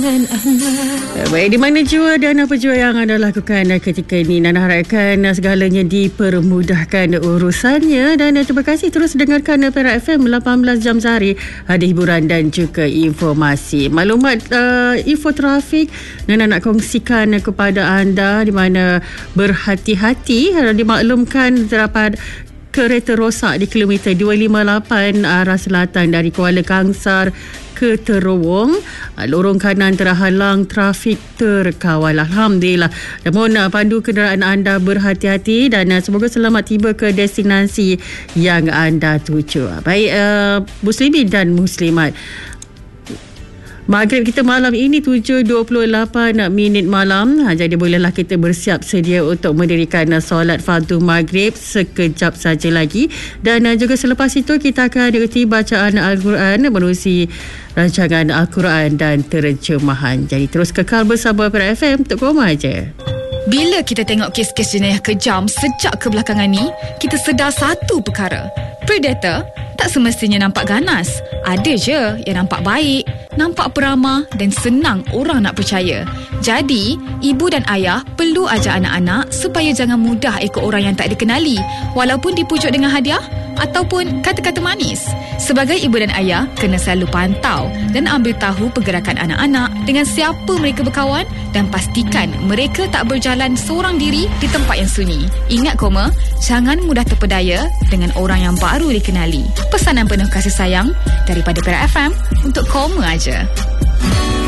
dengan anda. Baik, di mana jua dan apa jua yang anda lakukan ketika ini, Nana harapkan segalanya dipermudahkan urusannya. Dan terima kasih terus dengarkan Perak FM 18 jam sehari, ada hiburan dan juga informasi. Maklumat info trafik Nana nak kongsikan kepada anda, di mana berhati-hati. Dimaklumkan terdapat kereta rosak di kilometer 258 arah selatan dari Kuala Kangsar ke Terowong. Lorong kanan terhalang, trafik terkawal. Alhamdulillah. Namun pandu kenderaan anda berhati-hati dan semoga selamat tiba ke destinasi yang anda tuju. Baik, muslimin dan muslimat, Maghrib kita malam ini 7.28 malam. Jadi bolehlah kita bersiap sedia untuk mendirikan solat fardu maghrib sekejap saja lagi. Dan juga selepas itu kita akan diikuti bacaan Al-Quran menerusi rancangan Al-Quran dan terjemahan. Jadi terus kekal bersama Perak FM untuk koma aja. Bila kita tengok kes-kes jenayah kejam sejak kebelakangan ni, kita sedar satu perkara. Predator tak semestinya nampak ganas. Ada je yang nampak baik, nampak peramah dan senang orang nak percaya. Jadi, ibu dan ayah perlu ajar anak-anak supaya jangan mudah ikut orang yang tak dikenali, walaupun dipujuk dengan hadiah ataupun kata-kata manis. Sebagai ibu dan ayah, kena selalu pantau dan ambil tahu pergerakan anak-anak, dengan siapa mereka berkawan, dan pastikan mereka tak berjalan seorang diri di tempat yang sunyi. Ingat koma, jangan mudah terpedaya dengan orang yang baru dikenali. Pesanan penuh kasih sayang daripada Perak FM untuk koma aja.